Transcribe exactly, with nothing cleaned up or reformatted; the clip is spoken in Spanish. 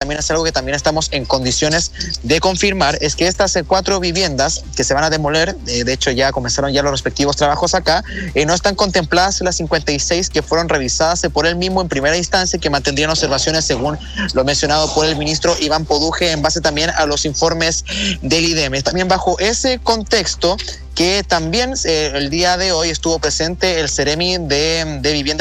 también es algo que también estamos en condiciones de confirmar, es que estas eh, cuatro viviendas que se van a demoler, eh, de hecho ya comenzaron ya los respectivos trabajos acá, eh, no están contempladas en las cincuenta y seis que fueron revisadas eh, por él mismo en primera instancia, que mantendrían observaciones según lo mencionado por el ministro Iván Poduje en base también a los informes del I D E M. También bajo ese contexto que también eh, el día de hoy estuvo presente el Seremi de, de Vivienda